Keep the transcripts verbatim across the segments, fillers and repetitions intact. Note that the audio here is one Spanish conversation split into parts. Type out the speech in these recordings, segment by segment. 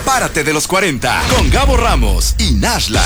Párate de los cuarenta con Gabo Ramos y Nashla.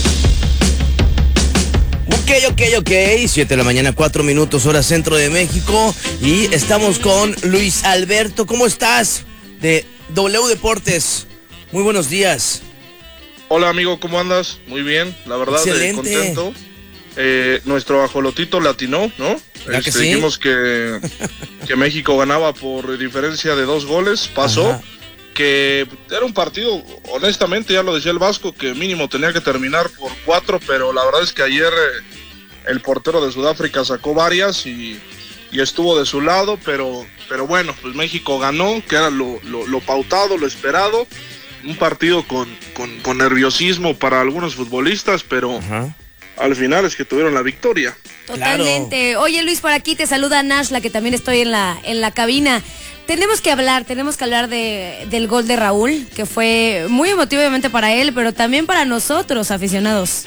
Ok, ok, ok, siete de la mañana, cuatro minutos, hora centro de México. Y estamos con Luis Alberto. ¿Cómo estás? De W Deportes. Muy buenos días. Hola amigo, ¿cómo andas? Muy bien, la verdad, eh, contento. Eh, nuestro ajolotito latinó, ¿no? ¿Ya que este, sí? Dijimos que, que México ganaba por diferencia de dos goles, pasó. Ajá. Que era un partido, honestamente, ya lo decía el Vasco, que mínimo tenía que terminar por cuatro, pero la verdad es que ayer eh, el portero de Sudáfrica sacó varias y, y estuvo de su lado, pero, pero bueno, pues México ganó, que era lo, lo, lo pautado, lo esperado. Un partido con, con, con nerviosismo para algunos futbolistas, pero Ajá. al final es que tuvieron la victoria. Totalmente. Claro. Oye, Luis, por aquí te saluda Nashla, que también estoy en la, en la cabina. Tenemos que hablar, tenemos que hablar de, del gol de Raúl, que fue muy emotivo obviamente para él, pero también para nosotros, aficionados.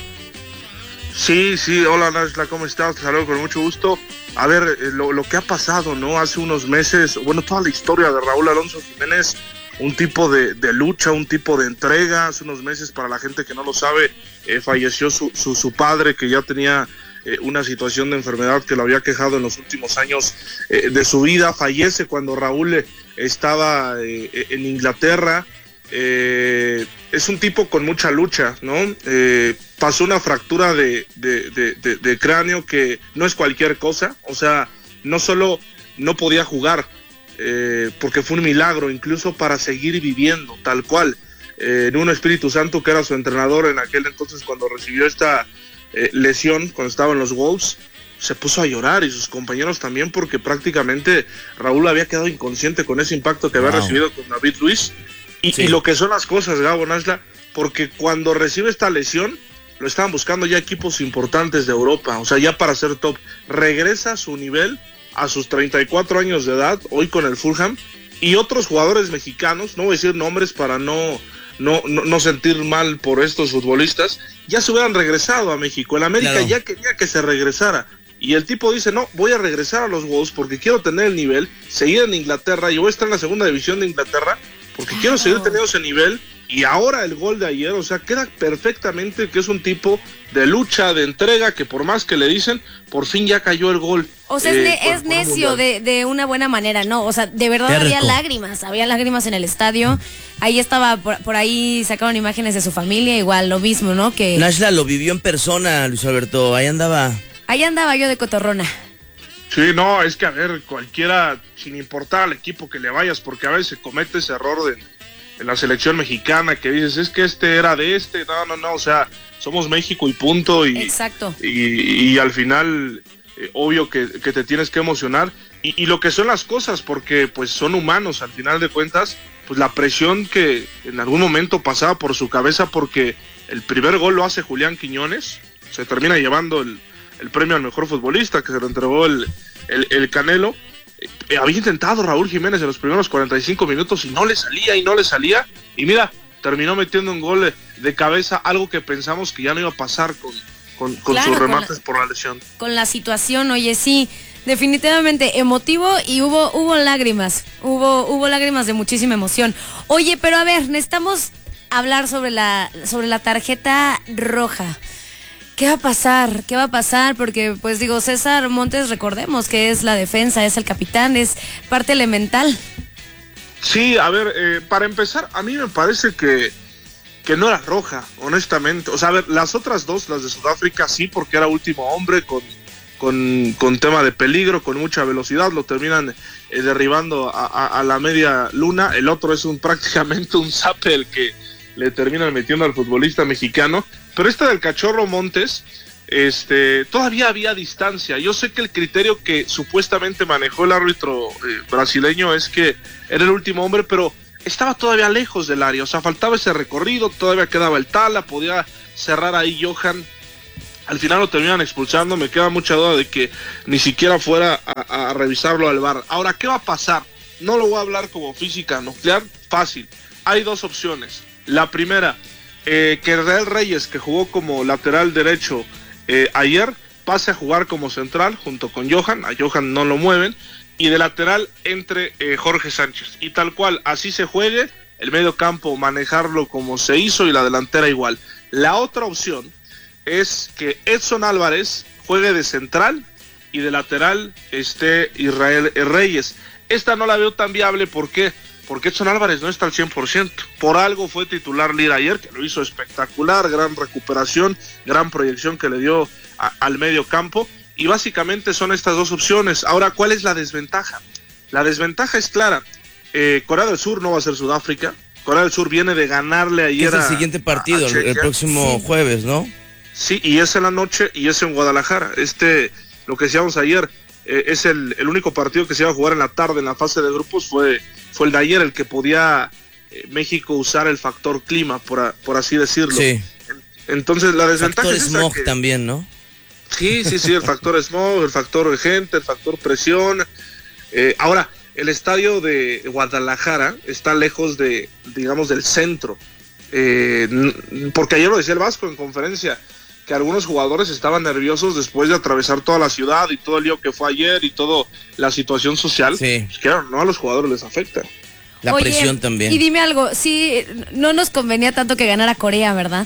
Sí, sí, hola Nashla, ¿cómo estás? Te saludo con mucho gusto. A ver, eh, lo, lo que ha pasado, ¿no? Hace unos meses, bueno, toda la historia de Raúl Alonso Jiménez, un tipo de, de lucha, un tipo de entrega. Hace unos meses, para la gente que no lo sabe, eh, falleció su, su, su padre, que ya tenía eh, una situación de enfermedad que lo había quejado en los últimos años eh, de su vida. Fallece cuando Raúl eh, estaba eh, en Inglaterra. Eh, es un tipo con mucha lucha, ¿no? Eh, pasó una fractura de, de, de, de, de cráneo que no es cualquier cosa. O sea, no solo no podía jugar, eh, porque fue un milagro, incluso para seguir viviendo, tal cual. Eh, en un Espíritu Santo, que era su entrenador en aquel entonces cuando recibió esta eh, lesión, cuando estaba en los Wolves, se puso a llorar, y sus compañeros también, porque prácticamente Raúl había quedado inconsciente con ese impacto que wow. había recibido con David Luiz. Y, sí. y lo que son las cosas, Gabo, Nashla, porque cuando recibe esta lesión, lo estaban buscando ya equipos importantes de Europa, o sea, ya para ser top. Regresa a su nivel a sus treinta y cuatro años de edad, hoy con el Fulham, y otros jugadores mexicanos, no voy a decir nombres para no, no, no, no sentir mal por estos futbolistas, ya se hubieran regresado a México. El América claro. ya quería que se regresara. Y el tipo dice, no, voy a regresar a los Wolves porque quiero tener el nivel, seguir en Inglaterra, y voy a estar en la segunda división de Inglaterra, porque quiero seguir teniendo ese nivel. Y ahora el gol de ayer, o sea, queda perfectamente que es un tipo de lucha, de entrega, que por más que le dicen, por fin ya cayó el gol. O sea, eh, es, por, es necio de, de una buena manera, ¿no? O sea, de verdad Terco. había lágrimas, había lágrimas en el estadio. Ahí estaba, por, por ahí sacaron imágenes de su familia, igual, lo mismo, ¿no? Que Nashla lo vivió en persona, Luis Alberto, ahí andaba. Ahí andaba yo de cotorrona. Sí, no, es que a ver, cualquiera, sin importar al equipo que le vayas, porque a veces se comete ese error de, en la selección mexicana, que dices, es que este era de este, no, no, no, o sea, somos México y punto, y, Exacto. y, y al final, eh, obvio que, que te tienes que emocionar, y, y lo que son las cosas, porque pues son humanos, al final de cuentas, pues la presión que en algún momento pasaba por su cabeza, porque el primer gol lo hace Julián Quiñones, se termina llevando el el premio al mejor futbolista, que se lo entregó el, el, el Canelo. Eh, había intentado Raúl Jiménez en los primeros cuarenta y cinco minutos y no le salía y no le salía, y mira, terminó metiendo un gol de cabeza, algo que pensamos que ya no iba a pasar con, con, con claro, sus remates con la, por la lesión. Con la situación, oye, sí, definitivamente emotivo, y hubo, hubo lágrimas, hubo, hubo lágrimas de muchísima emoción. Oye, pero a ver, necesitamos hablar sobre la, sobre la tarjeta roja. ¿Qué va a pasar? ¿Qué va a pasar? Porque, pues digo, César Montes, recordemos que es la defensa, es el capitán, es parte elemental. Sí, a ver, eh, para empezar, a mí me parece que, que no era roja, honestamente. O sea, a ver, las otras dos, las de Sudáfrica, sí, porque era último hombre, con, con, con tema de peligro, con mucha velocidad, lo terminan eh, derribando a, a, a la media luna. El otro es un prácticamente un zape el que le terminan metiendo al futbolista mexicano. Pero esta del Cachorro Montes, este, todavía había distancia. Yo sé que el criterio que supuestamente manejó el árbitro eh, brasileño es que era el último hombre, pero estaba todavía lejos del área, o sea, faltaba ese recorrido, todavía quedaba el Tala, podía cerrar ahí Johan. Al final lo terminan expulsando, me queda mucha duda de que ni siquiera fuera a, a revisarlo al V A R. Ahora, ¿qué va a pasar? No lo voy a hablar como física nuclear, fácil. Hay dos opciones. La primera, Eh, que Israel Reyes, que jugó como lateral derecho eh, ayer, pase a jugar como central junto con Johan. A Johan no lo mueven, y de lateral entre eh, Jorge Sánchez, y tal cual así se juegue, el medio campo manejarlo como se hizo y la delantera igual. La otra opción es que Edson Álvarez juegue de central y de lateral esté Israel Reyes. Esta no la veo tan viable, ¿por qué? Porque Edson Álvarez no está al cien por ciento. Por algo fue titular Lira ayer, que lo hizo espectacular, gran recuperación, gran proyección que le dio a, al medio campo. Y básicamente son estas dos opciones. Ahora, ¿cuál es la desventaja? La desventaja es clara. Eh, Corea del Sur no va a ser Sudáfrica. Corea del Sur viene de ganarle ayer es el a, siguiente partido, a, a el próximo sí. jueves, ¿no? Sí, y es en la noche y es en Guadalajara. Este, lo que decíamos ayer, eh, es el, el único partido que se iba a jugar en la tarde en la fase de grupos, fue, fue el de ayer, el que podía eh, México usar el factor clima, por, a, por así decirlo. Sí. Entonces la desventaja Factor es esa smog que, también, ¿no? Sí, sí, sí, el factor smog, el factor gente, el factor presión. Eh, ahora, el estadio de Guadalajara está lejos de, digamos, del centro. Eh, porque ayer lo decía el Vasco en conferencia, que algunos jugadores estaban nerviosos después de atravesar toda la ciudad y todo el lío que fue ayer y toda la situación social. Sí. Pues claro, no a los jugadores les afecta. La Oye, presión también. Y dime algo, sí, no nos convenía tanto que ganara Corea, ¿verdad?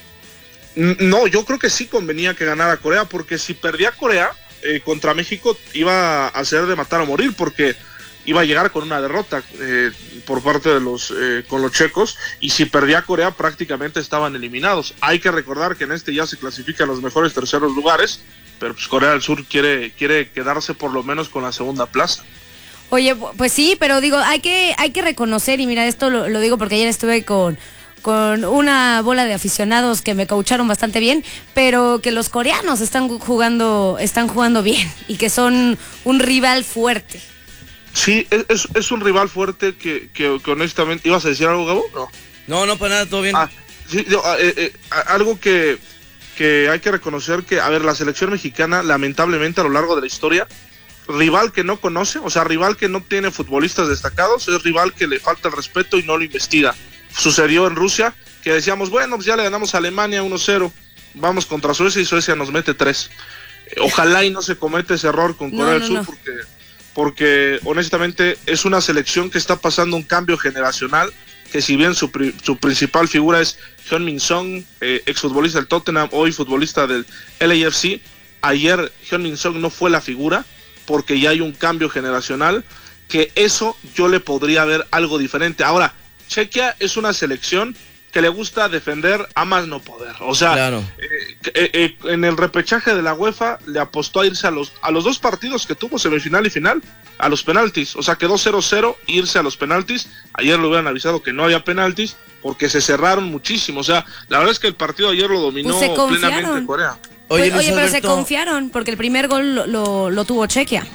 No, yo creo que sí convenía que ganara Corea, porque si perdía Corea eh, contra México iba a ser de matar o morir, porque iba a llegar con una derrota eh, por parte de los eh, con los checos, y si perdía Corea prácticamente estaban eliminados. Hay que recordar que en este ya se clasifican los mejores terceros lugares, pero pues Corea del Sur quiere quiere quedarse por lo menos con la segunda plaza. Oye, pues sí, pero digo, hay que hay que reconocer, y mira, esto lo, lo digo porque ayer estuve con con una bola de aficionados que me caucharon bastante bien, pero que los coreanos están jugando están jugando bien y que son un rival fuerte. Sí, es, es un rival fuerte que, que, que honestamente... ¿Ibas a decir algo, Gabo? No. No, no, para nada, todo bien. Ah, sí, yo, eh, eh, algo que, que hay que reconocer que, a ver, la selección mexicana, lamentablemente a lo largo de la historia, rival que no conoce, o sea, rival que no tiene futbolistas destacados, es rival que le falta el respeto y no lo investiga. Sucedió en Rusia, que decíamos, bueno, pues ya le ganamos a Alemania uno cero, vamos contra Suecia y Suecia nos mete tres. Ojalá y no se cometa ese error con Corea no, del no, Sur, no. porque... porque honestamente es una selección que está pasando un cambio generacional, que si bien su, pri su principal figura es Heung-min Son, eh, exfutbolista del Tottenham, hoy futbolista del L A F C, ayer Heung-min Son no fue la figura, porque ya hay un cambio generacional, que eso yo le podría ver algo diferente. Ahora, Chequia es una selección que le gusta defender a más no poder, o sea, Claro. eh, eh, eh, en el repechaje de la UEFA le apostó a irse a los a los dos partidos que tuvo, semifinal y final, a los penaltis, o sea, quedó cero cero, irse a los penaltis. Ayer le hubieran avisado que no había penaltis, porque se cerraron muchísimo, o sea, la verdad es que el partido ayer lo dominó Pues se confiaron. plenamente Corea. Oye, Luis oye pero se Alberto, confiaron, porque el primer gol lo, lo, lo tuvo Chequia.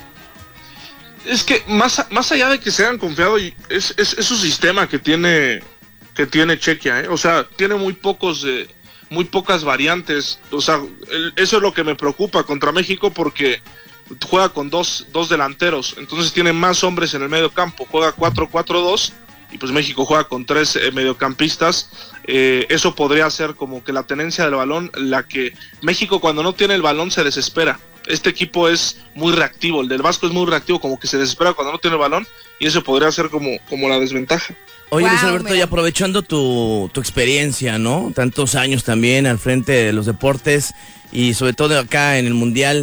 Es que más, más allá de que se hayan confiado, es, es, es su sistema que tiene que tiene Chequia, ¿eh? O sea, tiene muy pocos eh, muy pocas variantes, o sea, el, eso es lo que me preocupa contra México, porque juega con dos, dos delanteros, entonces tiene más hombres en el medio campo, juega cuatro cuatro dos, y pues México juega con tres eh, mediocampistas. Eh, eso podría ser como que la tenencia del balón, la que México cuando no tiene el balón se desespera. Este equipo es muy reactivo, el del Vasco es muy reactivo, como que se desespera cuando no tiene el balón, y eso podría ser como, como la desventaja. Oye, Luis Wow, Alberto, y mira. aprovechando tu, tu experiencia, ¿no? Tantos años también al frente de los deportes y sobre todo acá en el Mundial,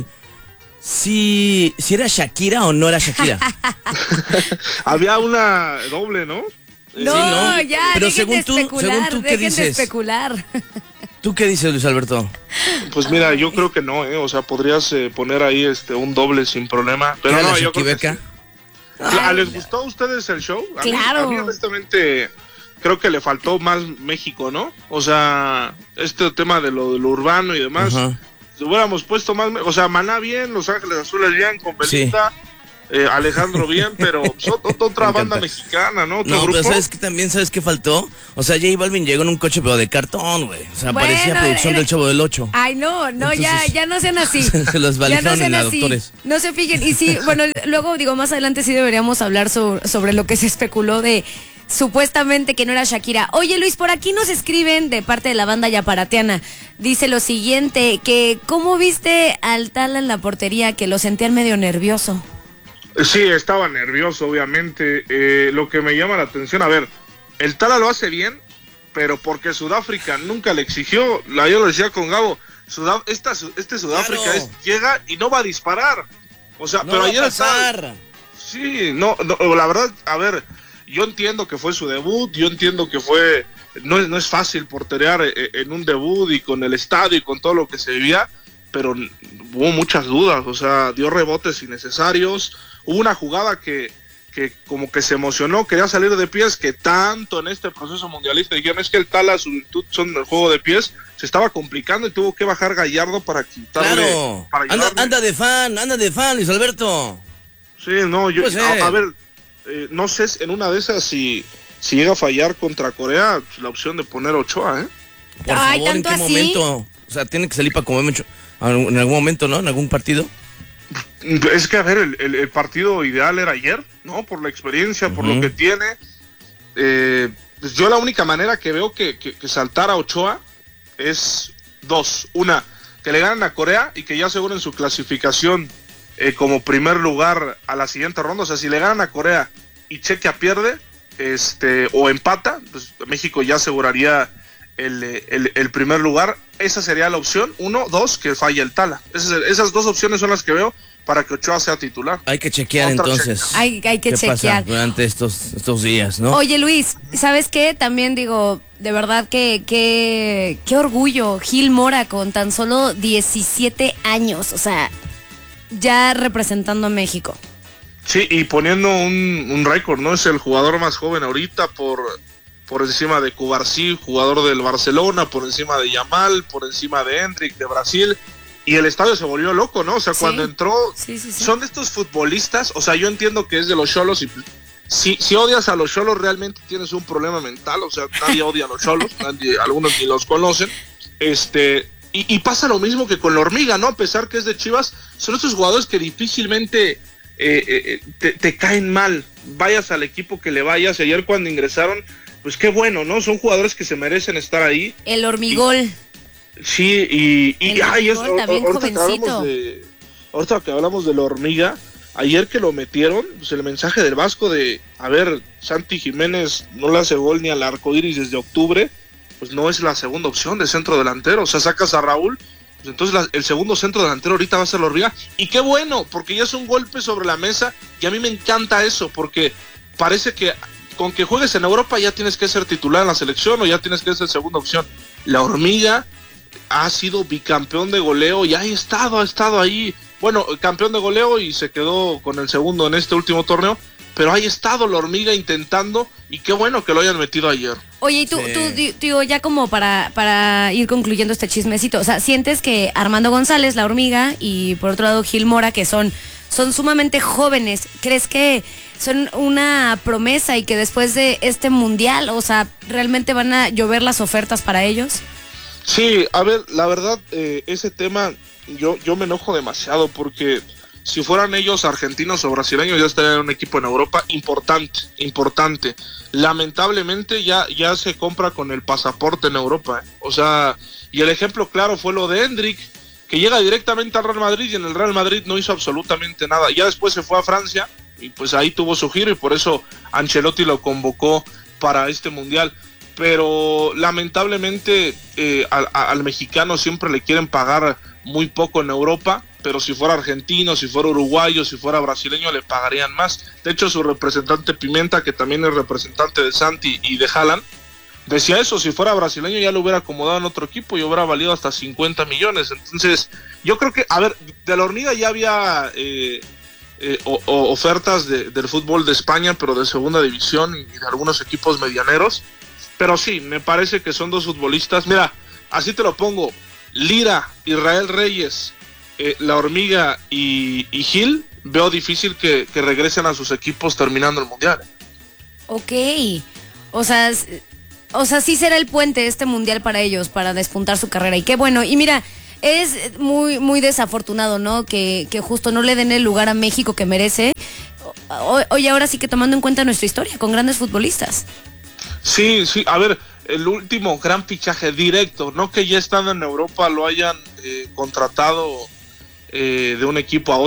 ¿sí, si era Shakira o no era Shakira? Había una doble, ¿no? No, Sí, ¿no? ya, Pero dejen según de tú- especular, según tú, ¿qué dejen de dices? especular. ¿Tú qué dices, Luis Alberto? Pues mira, yo creo que no, ¿eh? O sea, podrías eh, poner ahí este un doble sin problema, pero ¿Era no, la yo creo que Shakibeca? sí. ¿A- ¿Les gustó a ustedes el show? A mí- Claro. a mí honestamente creo que le faltó más México, ¿no? O sea, este tema de lo, de lo urbano y demás, Ajá. si hubiéramos puesto más, o sea, Maná bien, Los Ángeles Azules bien, con Belinda, eh, Alejandro bien, pero pues, ot- ot- otra Me banda encanta. mexicana, ¿no? Otro No, grupo. pero ¿sabes qué también? ¿Sabes qué faltó? O sea, J Balvin llegó en un coche pero de cartón, güey. O sea, Bueno, parecía producción era- del Chavo del Ocho. Ay, no, no, ya, Entonces, ya no sean así. se los Ya valijaron sean en la así. Doctores. No se fijen. Y sí, bueno, luego digo, más adelante sí deberíamos hablar sobre, sobre lo que se especuló de supuestamente que no era Shakira. Oye, Luis, por aquí nos escriben de parte de la banda yaparatiana. Dice lo siguiente, que ¿cómo viste al Tala en la portería? Que lo sentían medio nervioso. Sí, estaba nervioso, obviamente. Eh, lo que me llama la atención, a ver, el Tala lo hace bien, pero porque Sudáfrica nunca le exigió. La, yo lo decía con Gabo, Sudá, esta, este Sudáfrica Claro. es, llega y no va a disparar. O sea, No pero va a ayer pasar. estaba- Sí, no, no, la verdad, a ver, yo entiendo que fue su debut, yo entiendo que fue, no, es- no es fácil porterear eh, en un debut y con el estadio y con todo lo que se vivía, pero hubo muchas dudas, o sea, dio rebotes innecesarios, hubo una jugada que, que como que se emocionó, quería salir de pies, que tanto en este proceso mundialista dijeron, es que el Tala, su virtud son el juego de pies, se estaba complicando y tuvo que bajar Gallardo para quitarle, Claro. para Anda, ayudarle. anda de fan, anda de fan, Luis Alberto. Sí, no, yo, Puede ser. a, a ver, eh, no sé, en una de esas si, si llega a fallar contra Corea, pues, la opción de poner Ochoa, ¿eh? Por Ay, favor, ¿en ¿tanto qué así? momento? O sea, tiene que salir para comer mucho. En algún momento, ¿no? En algún partido. Es que, a ver, el, el- el partido ideal era ayer, ¿no? Por la experiencia, por Ujú. lo que tiene. Eh, pues yo la única manera que veo que, que, que saltara Ochoa es dos. Una, que le ganen a Corea y que ya aseguren su clasificación eh, como primer lugar a la siguiente ronda. O sea, si le ganan a Corea y Chequia pierde, este, o empata, pues México ya aseguraría el, eh, el, el primer lugar. Esa sería la opción. Uno, dos, que falle el Tala. Esas, esas dos opciones son las que veo para que Ochoa sea titular. Hay que chequear Otra entonces. Hay, hay que ¿Qué pasa chequear. durante estos, estos días, no? Oye, Luis, ¿sabes qué? También digo, de verdad que, que qué orgullo, Gil Mora con tan solo diecisiete años, o sea, ya representando a México. Sí, y poniendo un, un récord, ¿no? Es el jugador más joven ahorita por, por encima de Cubarsí, jugador del Barcelona, por encima de Yamal, por encima de Hendrik, de Brasil. Y el estadio se volvió loco, ¿no? O sea, Sí. cuando entró, Sí, sí, sí. son de estos futbolistas, o sea, yo entiendo que es de los Xolos y si, si odias a los Xolos realmente tienes un problema mental, o sea, nadie odia a los Xolos, nadie, algunos ni los conocen, este, y, y pasa lo mismo que con la Hormiga, ¿no? A pesar que es de Chivas, son estos jugadores que difícilmente eh, eh, te, te caen mal, vayas al equipo que le vayas, y ayer cuando ingresaron, pues qué bueno, ¿no? Son jugadores que se merecen estar ahí. El hormigol. Sí, y, y El ay, es, Hormigol también ahorita, que jovencito. hablamos de, ahorita que hablamos de la Hormiga, ayer que lo metieron, pues el mensaje del Vasco de, a ver, Santi Jiménez no le hace gol ni al arco iris desde octubre, pues no es la segunda opción de centro delantero, o sea, sacas a Raúl, pues entonces la- el segundo centro delantero ahorita va a ser la Hormiga, y qué bueno, porque ya es un golpe sobre la mesa, y a mí me encanta eso, porque parece que con que juegues en Europa ya tienes que ser titular en la selección, o ya tienes que ser segunda opción. La Hormiga ha sido bicampeón de goleo y ha estado, ha estado ahí, bueno, campeón de goleo y se quedó con el segundo en este último torneo, pero ha estado la Hormiga intentando y qué bueno que lo hayan metido ayer. Oye, y tú, Sí. tú, di- digo, ya como para, para ir concluyendo este chismecito, o sea, ¿sientes que Armando González, la Hormiga, y por otro lado Gil Mora, que son, son sumamente jóvenes, crees que son una promesa y que después de este mundial, o sea, realmente van a llover las ofertas para ellos? Sí, a ver, la verdad, eh, ese tema yo, yo me enojo demasiado porque si fueran ellos argentinos o brasileños ya estarían en un equipo en Europa importante, importante. Lamentablemente ya, ya se compra con el pasaporte en Europa, ¿eh? O sea, y el ejemplo claro fue lo de Hendrik, que llega directamente al Real Madrid y en el Real Madrid no hizo absolutamente nada. Ya después se fue a Francia y pues ahí tuvo su giro y por eso Ancelotti lo convocó para este mundial. Pero lamentablemente eh, al, al mexicano siempre le quieren pagar muy poco en Europa, pero si fuera argentino, si fuera uruguayo, si fuera brasileño le pagarían más. De hecho su representante Pimenta, que también es representante de Santi y de Haaland, decía eso, si fuera brasileño ya lo hubiera acomodado en otro equipo y hubiera valido hasta cincuenta millones. Entonces yo creo que, a ver, de la Hormiga ya había eh, eh, o, o ofertas de, del fútbol de España, pero de segunda división y de algunos equipos medianeros. Pero sí, me parece que son dos futbolistas. Mira, así te lo pongo. Lira, Israel Reyes, eh, La Hormiga y, y Gil, veo difícil que, que regresen a sus equipos terminando el Mundial. Ok, o sea, s- o sea, sí será el puente este mundial para ellos, para despuntar su carrera. Y qué bueno, y mira, es muy, muy desafortunado, ¿no? Que, que justo no le den el lugar a México que merece. O- Oye, ahora sí que tomando en cuenta nuestra historia, con grandes futbolistas. Sí, sí, a ver, el último gran fichaje directo, no que ya estando en Europa lo hayan eh, contratado eh, de un equipo a otro,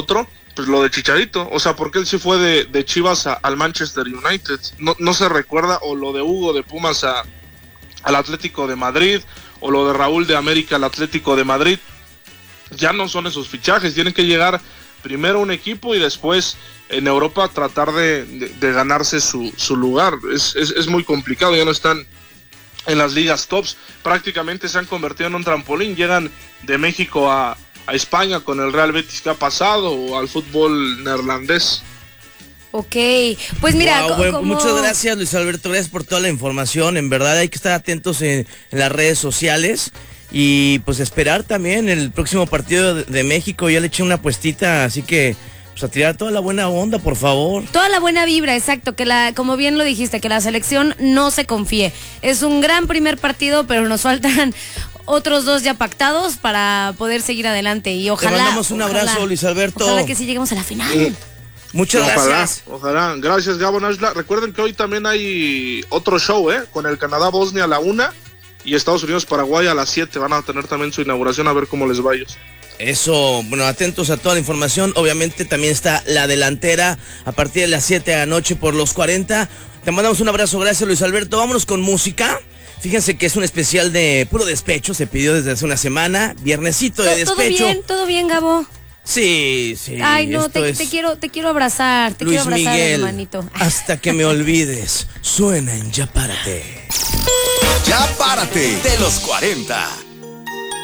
pues lo de Chicharito, o sea, porque él sí fue de, de Chivas a, al Manchester United, no, no se recuerda, o lo de Hugo de Pumas a, al Atlético de Madrid, o lo de Raúl de América al Atlético de Madrid. Ya no son esos fichajes, tienen que llegar primero a un equipo y después en Europa tratar de, de, de ganarse su, su lugar. Es, es, es muy complicado, ya no están en las ligas tops, prácticamente se han convertido en un trampolín, llegan de México a, a España con el Real Betis que ha pasado, o al fútbol neerlandés. Ok, pues mira, Wow, bueno, como... muchas gracias, Luis Alberto, gracias por toda la información. En verdad hay que estar atentos en, en las redes sociales y pues esperar también el próximo partido de, de México. Ya le eché una puestita, así que pues a tirar toda la buena onda, por favor. Toda la buena vibra, exacto, que la, como bien lo dijiste, que la selección no se confíe. Es un gran primer partido, pero nos faltan otros dos ya pactados para poder seguir adelante y ojalá. Te mandamos un ojalá, abrazo, Luis Alberto. Ojalá que sí lleguemos a la final. Sí. Muchas Ojalá, gracias. ojalá. Gracias, Gabo Nashla. Recuerden que hoy también hay otro show, ¿eh? Con el Canadá-Bosnia a la una y Estados Unidos-Paraguay a las siete. Van a tener también su inauguración, a ver cómo les va a ellos. Eso, bueno, atentos a toda la información. Obviamente también está la delantera a partir de las siete de la noche por los cuarenta. Te mandamos un abrazo, gracias, Luis Alberto. Vámonos con música. Fíjense que es un especial de puro despecho, se pidió desde hace una semana, viernesito de Todo despecho. bien, todo bien, Gabo. Sí, sí. Ay, no, esto te, es te quiero, te quiero abrazar, te Luis quiero abrazar, Miguel, hermanito. hasta que me olvides. Suena en Ya Párate. Ya Párate de los cuarenta.